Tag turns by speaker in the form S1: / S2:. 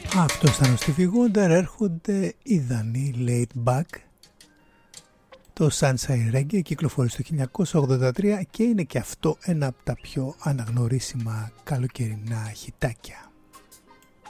S1: Αυτό ήταν ο Stevie Wonder. Έρχονται οι Δανείοι Laid Back. Το Sunshine Reggae κυκλοφόρησε το 1983 και είναι και αυτό ένα από τα πιο αναγνωρίσιμα καλοκαιρινά χιτάκια.